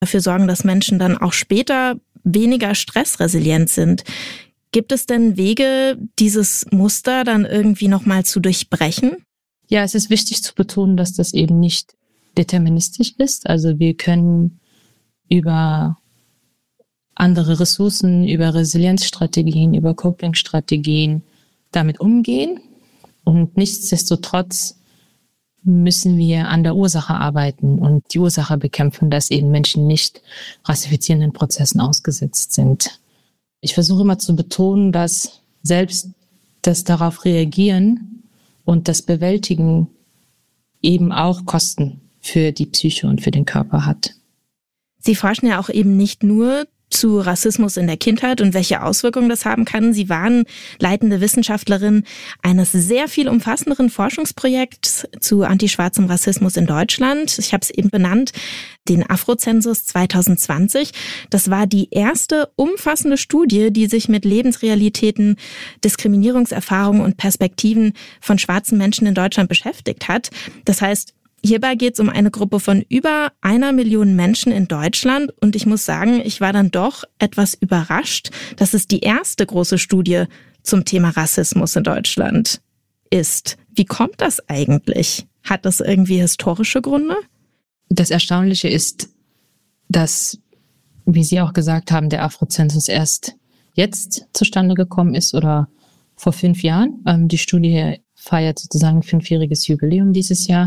dafür sorgen, dass Menschen dann auch später weniger stressresilient sind. Gibt es denn Wege, dieses Muster dann irgendwie nochmal zu durchbrechen? Ja, es ist wichtig zu betonen, dass das eben nicht deterministisch ist. Also wir können über andere Ressourcen, über Resilienzstrategien, über Coping-Strategien damit umgehen. Und nichtsdestotrotz müssen wir an der Ursache arbeiten und die Ursache bekämpfen, dass eben Menschen nicht rassifizierenden Prozessen ausgesetzt sind. Ich versuche immer zu betonen, dass selbst das darauf reagieren und das Bewältigen eben auch Kosten für die Psyche und für den Körper hat. Sie forschen ja auch eben nicht nur zu Rassismus in der Kindheit und welche Auswirkungen das haben kann. Sie waren leitende Wissenschaftlerin eines sehr viel umfassenderen Forschungsprojekts zu antischwarzem Rassismus in Deutschland. Ich habe es eben benannt, den Afrozensus 2020. Das war die erste umfassende Studie, die sich mit Lebensrealitäten, Diskriminierungserfahrungen und Perspektiven von schwarzen Menschen in Deutschland beschäftigt hat. Das heißt, hierbei geht es um eine Gruppe von über 1 Million Menschen in Deutschland und ich muss sagen, ich war dann doch etwas überrascht, dass es die erste große Studie zum Thema Rassismus in Deutschland ist. Wie kommt das eigentlich? Hat das irgendwie historische Gründe? Das Erstaunliche ist, dass, wie Sie auch gesagt haben, der Afrozensus erst jetzt zustande gekommen ist oder vor 5 Jahren. Die Studie feiert sozusagen 5-jähriges Jubiläum dieses Jahr.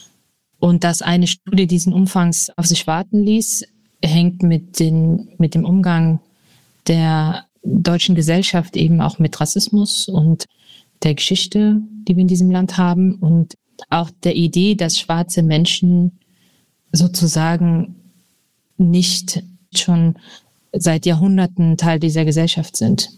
Und dass eine Studie diesen Umfangs auf sich warten ließ, hängt mit dem Umgang der deutschen Gesellschaft eben auch mit Rassismus und der Geschichte, die wir in diesem Land haben und auch der Idee, dass schwarze Menschen sozusagen nicht schon seit Jahrhunderten Teil dieser Gesellschaft sind.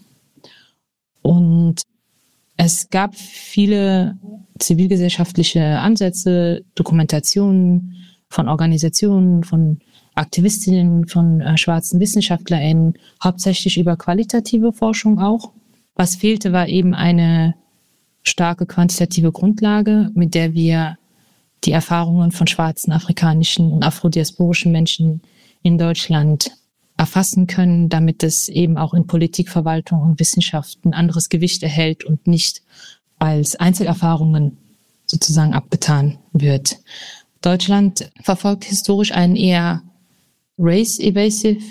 Und es gab viele zivilgesellschaftliche Ansätze, Dokumentationen von Organisationen, von Aktivistinnen, von schwarzen WissenschaftlerInnen, hauptsächlich über qualitative Forschung auch. Was fehlte, war eben eine starke quantitative Grundlage, mit der wir die Erfahrungen von schwarzen, afrikanischen und afrodiasporischen Menschen in Deutschland erfassen können, damit es eben auch in Politik, Verwaltung und Wissenschaft ein anderes Gewicht erhält und nicht als Einzelerfahrungen sozusagen abgetan wird. Deutschland verfolgt historisch einen eher race-evasive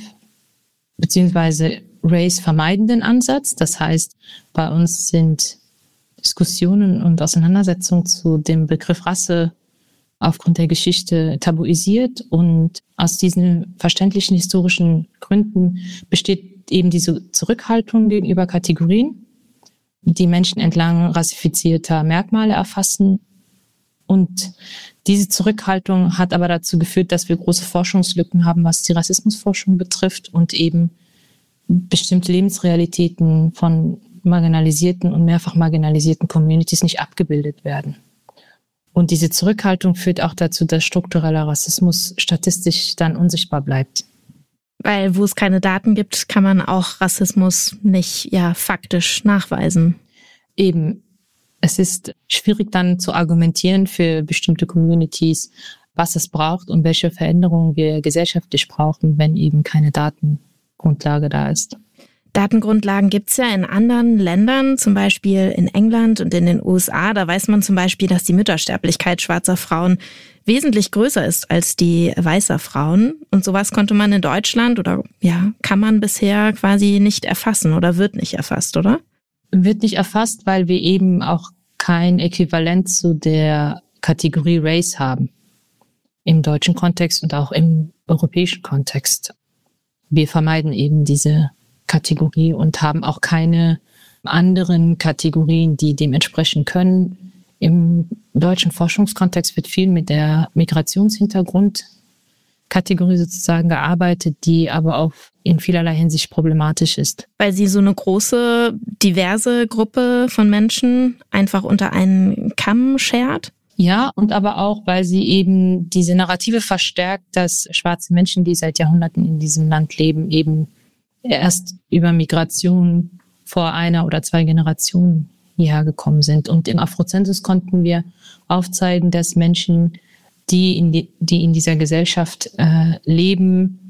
bzw. race-vermeidenden Ansatz. Das heißt, bei uns sind Diskussionen und Auseinandersetzungen zu dem Begriff Rasse aufgrund der Geschichte tabuisiert und aus diesen verständlichen historischen Gründen besteht eben diese Zurückhaltung gegenüber Kategorien, die Menschen entlang rassifizierter Merkmale erfassen. Und diese Zurückhaltung hat aber dazu geführt, dass wir große Forschungslücken haben, was die Rassismusforschung betrifft und eben bestimmte Lebensrealitäten von marginalisierten und mehrfach marginalisierten Communities nicht abgebildet werden. Und diese Zurückhaltung führt auch dazu, dass struktureller Rassismus statistisch dann unsichtbar bleibt. Weil wo es keine Daten gibt, kann man auch Rassismus nicht faktisch nachweisen. Eben, es ist schwierig dann zu argumentieren für bestimmte Communities, was es braucht und welche Veränderungen wir gesellschaftlich brauchen, wenn eben keine Datengrundlage da ist. Datengrundlagen gibt's ja in anderen Ländern, zum Beispiel in England und in den USA. Da weiß man zum Beispiel, dass die Müttersterblichkeit schwarzer Frauen wesentlich größer ist als die weißer Frauen. Und sowas konnte man in Deutschland oder kann man bisher quasi nicht erfassen oder wird nicht erfasst, oder? Wird nicht erfasst, weil wir eben auch kein Äquivalent zu der Kategorie Race haben. Im deutschen Kontext und auch im europäischen Kontext. Wir vermeiden eben diese Kategorie und haben auch keine anderen Kategorien, die dem entsprechen können. Im deutschen Forschungskontext wird viel mit der Migrationshintergrundkategorie sozusagen gearbeitet, die aber auch in vielerlei Hinsicht problematisch ist. Weil sie so eine große, diverse Gruppe von Menschen einfach unter einen Kamm schert? Ja, und aber auch, weil sie eben diese Narrative verstärkt, dass schwarze Menschen, die seit Jahrhunderten in diesem Land leben, eben erst über Migration vor 1 oder 2 Generationen hierher gekommen sind. Und im Afrozensus konnten wir aufzeigen, dass Menschen, die in dieser Gesellschaft leben,